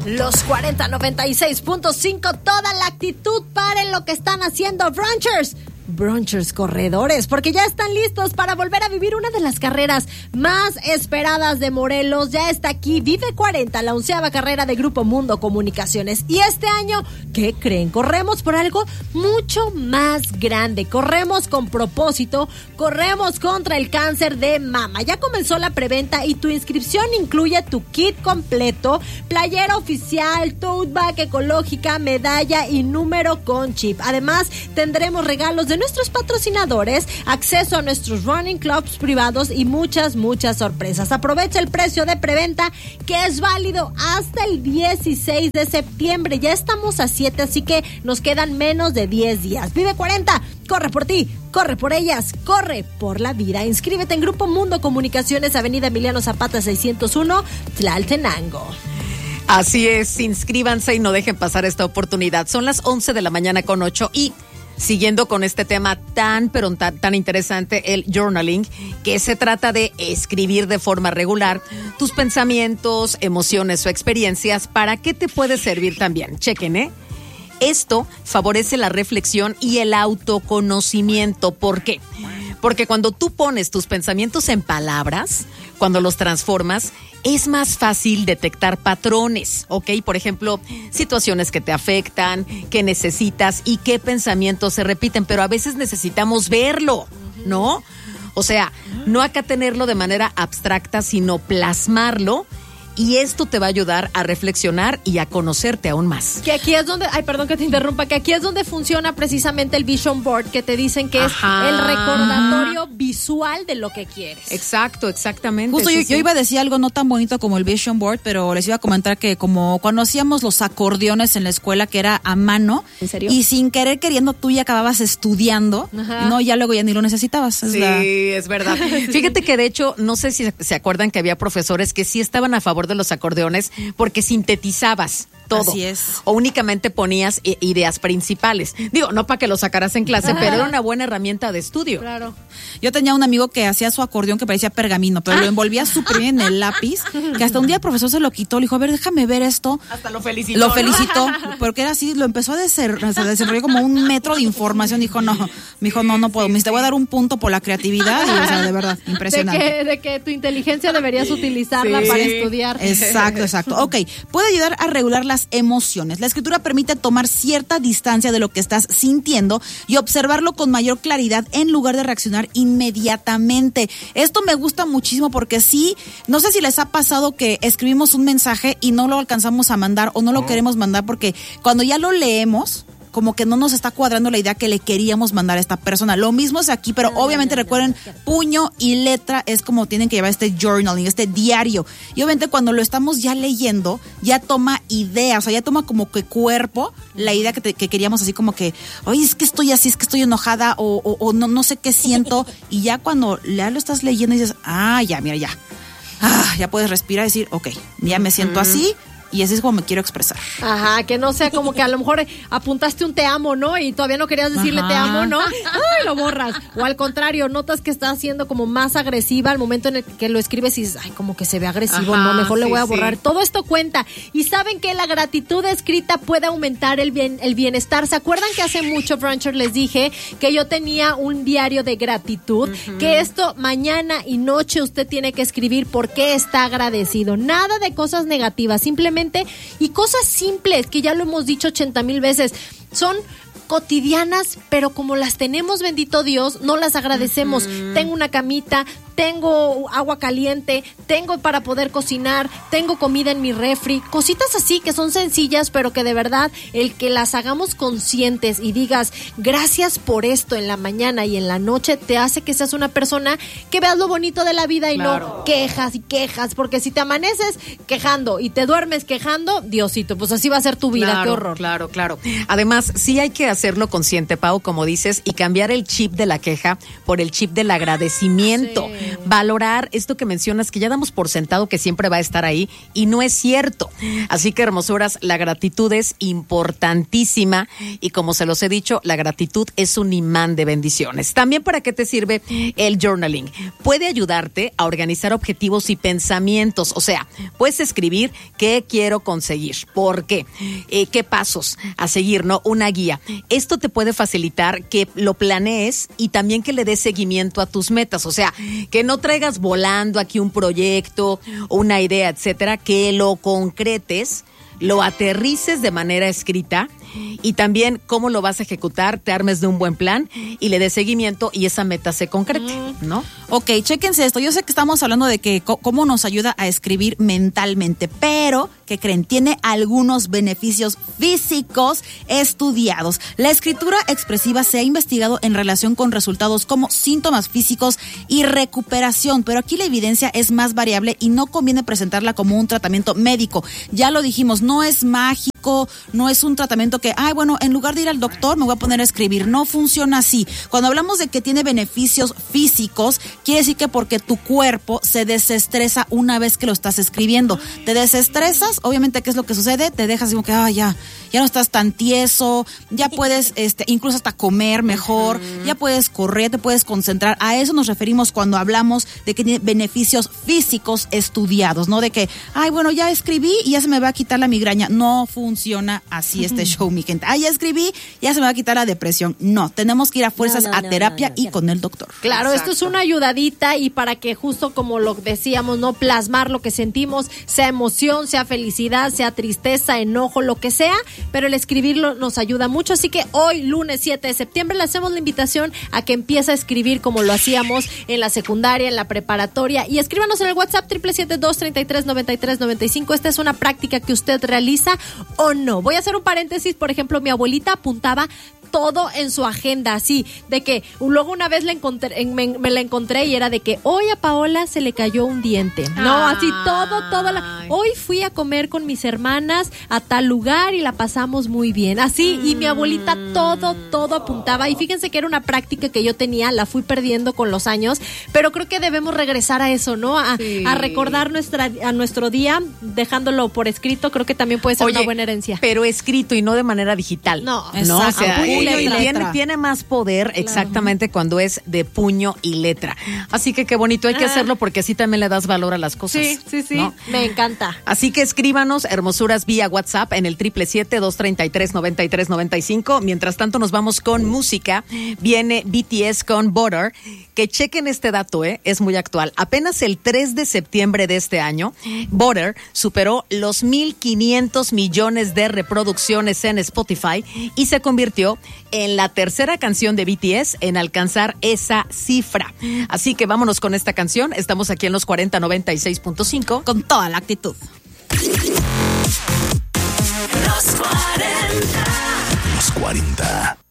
Los 4096.5, toda la actitud para lo que están haciendo Brunchers corredores, porque ya están listos para volver a vivir una de las carreras más esperadas de Morelos. Ya está aquí, Vive 40, la 11ª carrera de Grupo Mundo Comunicaciones. Y este año, ¿qué creen? Corremos por algo mucho más grande. Corremos con propósito, corremos contra el cáncer de mama. Ya comenzó la preventa y tu inscripción incluye tu kit completo, playera oficial, tote bag ecológica, medalla y número con chip. Además, tendremos regalos de nuestros patrocinadores, acceso a nuestros running clubs privados y muchas sorpresas. Aprovecha el precio de preventa que es válido hasta el 16 de septiembre. Ya estamos a 7, así que nos quedan menos de 10 días. Vive 40, corre por ti, corre por ellas, corre por la vida. Inscríbete en Grupo Mundo Comunicaciones, Avenida Emiliano Zapata 601, Tlaltenango. Así es, inscríbanse y no dejen pasar esta oportunidad. Son las 11:08 y siguiendo con este tema tan interesante, el journaling, que se trata de escribir de forma regular tus pensamientos, emociones o experiencias. ¿Para qué te puede servir también? Chequen, Esto favorece la reflexión y el autoconocimiento. ¿Por qué? Porque cuando tú pones tus pensamientos en palabras, cuando los transformas, es más fácil detectar patrones, ¿ok? Por ejemplo, situaciones que te afectan, que necesitas y qué pensamientos se repiten, pero a veces necesitamos verlo, ¿no? O sea, no acá tenerlo de manera abstracta, sino plasmarlo. Y esto te va a ayudar a reflexionar y a conocerte aún más. Que aquí es donde, perdón que te interrumpa, que aquí es donde funciona precisamente el Vision Board, que te dicen que es el recordatorio visual de lo que quieres. Exacto, exactamente. Justo yo iba a decir algo no tan bonito como el Vision Board, pero les iba a comentar que como cuando hacíamos los acordeones en la escuela, que era a mano. ¿En serio? Y sin querer queriendo tú ya acababas estudiando, no, ya luego ya ni lo necesitabas. Es verdad. Fíjate que de hecho, no sé si se acuerdan que había profesores que sí estaban a favor de los acordeones porque sintetizabas todo. Así es. O únicamente ponías ideas principales. Digo, no para que lo sacaras en clase, pero era una buena herramienta de estudio. Claro. Yo tenía un amigo que hacía su acordeón que parecía pergamino, pero lo envolvía súper bien en el lápiz, que hasta un día el profesor se lo quitó, le dijo, a ver, déjame ver esto. Hasta lo felicitó. Lo felicitó, porque era así, lo empezó a desarrollar como un metro de información. Dijo, no puedo, te voy a dar un punto por la creatividad. Y, o sea, de verdad, impresionante. De que tu inteligencia deberías utilizarla para estudiar. Exacto. Ok, puede ayudar a regular las emociones. La escritura permite tomar cierta distancia de lo que estás sintiendo y observarlo con mayor claridad en lugar de reaccionar inmediatamente. Esto me gusta muchísimo porque sí, no sé si les ha pasado que escribimos un mensaje y no lo alcanzamos a mandar o no lo queremos mandar porque cuando ya lo leemos, como que no nos está cuadrando la idea que le queríamos mandar a esta persona. Lo mismo es aquí, pero obviamente recuerden, puño y letra es como tienen que llevar este journaling, este diario. Y obviamente cuando lo estamos ya leyendo, ya toma idea, o sea, ya toma como que cuerpo la idea que queríamos, así como que, oye, es que estoy así, es que estoy enojada o no sé qué siento. Y ya cuando ya lo estás leyendo dices, ya, mira, ya. Ya puedes respirar y decir, ok, ya me siento así. Y así es como me quiero expresar. Ajá, que no sea como que a lo mejor apuntaste un te amo, ¿no? Y todavía no querías decirle te amo, ¿no? ¡Ay, lo borras! O al contrario, notas que está siendo como más agresiva al momento en el que lo escribes y dices, ay, como que se ve agresivo, no, mejor le voy a borrar. Todo esto cuenta. Y saben que la gratitud escrita puede aumentar el bienestar. ¿Se acuerdan que hace mucho, Bruncher, les dije que yo tenía un diario de gratitud? Que esto mañana y noche usted tiene que escribir por qué está agradecido. Nada de cosas negativas, simplemente y cosas simples que ya lo hemos dicho 80,000 veces. Son cotidianas, pero como las tenemos, bendito Dios, no las agradecemos. Tengo una camita, tengo agua caliente, tengo para poder cocinar, tengo comida en mi refri, cositas así que son sencillas, pero que de verdad el que las hagamos conscientes y digas gracias por esto en la mañana y en la noche te hace que seas una persona que veas lo bonito de la vida y no quejas y quejas, porque si te amaneces quejando y te duermes quejando, Diosito, pues así va a ser tu vida. Qué horror. Claro. Además, sí hay que hacerlo consciente, Pau, como dices, y cambiar el chip de la queja por el chip del agradecimiento. Sí. Valorar esto que mencionas, que ya damos por sentado que siempre va a estar ahí, y no es cierto. Así que, hermosuras, la gratitud es importantísima, y como se los he dicho, la gratitud es un imán de bendiciones. También, ¿para qué te sirve el journaling? Puede ayudarte a organizar objetivos y pensamientos. O sea, puedes escribir qué quiero conseguir, por qué, qué pasos a seguir, ¿no? Una guía. Esto te puede facilitar que lo planees y también que le des seguimiento a tus metas. O sea, que no traigas volando aquí un proyecto, una idea, etcétera, que lo concretes, lo aterrices de manera escrita, y también cómo lo vas a ejecutar, te armes de un buen plan y le des seguimiento y esa meta se concrete, ¿no? Ok, chéquense esto. Yo sé que estamos hablando de que cómo nos ayuda a escribir mentalmente, pero, ¿qué creen? Tiene algunos beneficios físicos estudiados. La escritura expresiva se ha investigado en relación con resultados como síntomas físicos y recuperación, pero aquí la evidencia es más variable y no conviene presentarla como un tratamiento médico. Ya lo dijimos, no es mágico, no es un tratamiento que, bueno, en lugar de ir al doctor me voy a poner a escribir. No funciona así. Cuando hablamos de que tiene beneficios físicos, quiere decir que porque tu cuerpo se desestresa una vez que lo estás escribiendo. Te desestresas, obviamente, ¿qué es lo que sucede? Te dejas como que, ya no estás tan tieso, ya puedes incluso hasta comer mejor, ya puedes correr, te puedes concentrar. A eso nos referimos cuando hablamos de que tiene beneficios físicos estudiados, ¿no? De que, bueno, ya escribí y ya se me va a quitar la migraña. No funciona así este show, mi gente. Ya escribí, ya se me va a quitar la depresión. No, tenemos que ir a fuerzas a terapia y con el doctor. Claro, exacto. Esto es una ayudadita y para que justo como lo decíamos, no plasmar lo que sentimos, sea emoción, sea felicidad, sea tristeza, enojo, lo que sea, pero el escribirlo nos ayuda mucho. Así que hoy, lunes 7 de septiembre, le hacemos la invitación a que empiece a escribir como lo hacíamos en la secundaria, en la preparatoria, y escríbanos en el WhatsApp 777-233-9395. Esta es una práctica que usted realiza o no. Voy a hacer un paréntesis. Por ejemplo, mi abuelita apuntaba todo en su agenda, así, de que luego una vez me la encontré y era de que hoy a Paola se le cayó un diente. No, así todo. Hoy fui a comer con mis hermanas a tal lugar y la pasamos muy bien. Así, y mi abuelita todo apuntaba. Y fíjense que era una práctica que yo tenía, la fui perdiendo con los años, pero creo que debemos regresar a eso, ¿no? A recordar a nuestro día, dejándolo por escrito. Creo que también puede ser una buena herencia. Pero escrito y no de manera digital. No, exacto. O sea, puño y letra. Tiene más poder, claro, exactamente cuando es de puño y letra. Así que qué bonito, hay que hacerlo porque así también le das valor a las cosas. Sí, ¿no? Me encanta. Así que escríbanos, hermosuras, vía WhatsApp en el 777-233-9395. Mientras tanto nos vamos con música. Viene BTS con Butter. Que chequen este dato, es muy actual. Apenas el 3 de septiembre de este año, Butter superó los 1,500 millones de reproducciones en Spotify y se convirtió en la tercera canción de BTS en alcanzar esa cifra. Así que vámonos con esta canción. Estamos aquí en los 4096.5 con toda la actitud. Los 40.